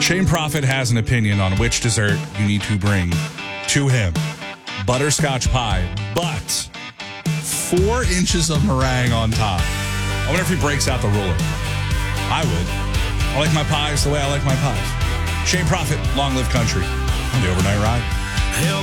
Shane Prophet has an opinion on which dessert you need to bring to him. Butterscotch pie, but 4 inches of meringue on top. I wonder if he breaks out the ruler. I would. I like my pies the way I like my pies. Shane Prophet, Long Live Country on the Overnight Ride.